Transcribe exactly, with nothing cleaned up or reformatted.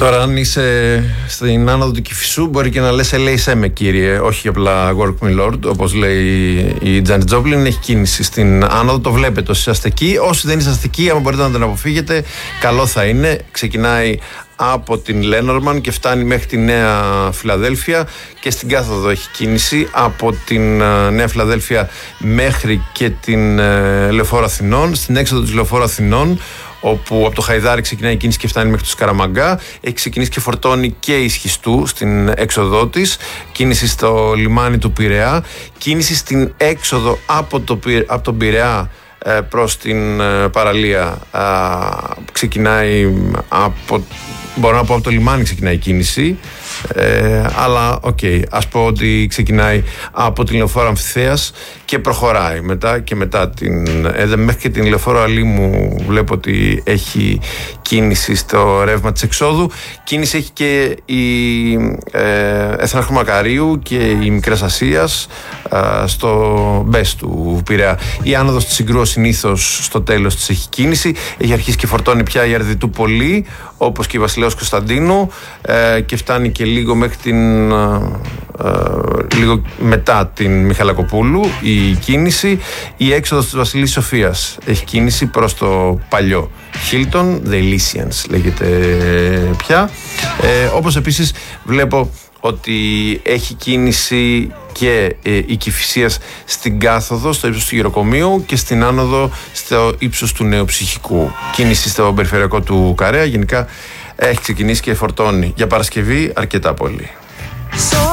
Τώρα, αν είσαι στην άνοδο του Κηφισού, μπορεί και να λες ελέησέ με, κύριε, όχι απλά work me lord, όπως λέει η Τζάνετ Τζόπλιν. Έχει κίνηση στην άνοδο, το βλέπετε όσοι είσαστε εκεί. Όσοι δεν είσαστε εκεί, αν μπορείτε να την αποφύγετε, καλό θα είναι. Ξεκινάει από την Λένορμαν και φτάνει μέχρι τη Νέα Φιλαδέλφια, και στην κάθοδο έχει κίνηση από την Νέα Φιλαδέλφια μέχρι και την Λεωφόρο Αθηνών. Στην έξοδο της Λεωφόρου Αθηνών, όπου από το Χαϊδάρι ξεκινάει η κίνηση και φτάνει μέχρι το Σκαραμαγκά, έχει ξεκινήσει και φορτώνει και η Σχιστού στην έξοδό της. Κίνηση στο λιμάνι του Πειραιά, κίνηση στην έξοδο από, το, από τον Πειραιά προς την παραλία. Ξεκινάει από, μπορώ να πω από το λιμάνι ξεκινάει η κίνηση, ε, αλλά οκ, okay, ας πω ότι ξεκινάει από την Λεωφόρο Αμφιθέας και προχωράει μετά και μετά την ε, μέχρι και την Λεωφόρο Αλήμου. Βλέπω ότι έχει κίνηση στο ρεύμα της εξόδου. Κίνηση έχει και η ε, Εθνάρχου Μακαρίου και η Μικράς Ασίας ε, στο μπες του Πειραιά. Η άνοδος της Συγκρού συνήθως στο τέλος της έχει κίνηση. Έχει αρχίσει και φορτώνει πια η Αρδιτού Πολύ, όπως και η Βασιλέως Κωνσταντίνου, ε, και φτάνει και λίγο μέχρι την ε, ε, λίγο μετά την Μιχαλακοπούλου η κίνηση. Η έξοδος της Βασιλής Σοφίας έχει κίνηση προς το παλιό Hilton, The Elysians λέγεται πια, ε, όπως επίσης βλέπω ότι έχει κίνηση και ε, η Κηφισίας στην κάθοδο στο ύψος του Γεροκομείου και στην άνοδο στο ύψος του Νέου Ψυχικού. Κίνηση στο περιφερειακό του Καρέα γενικά έχει ξεκινήσει και φορτώνει για Παρασκευή αρκετά πολύ.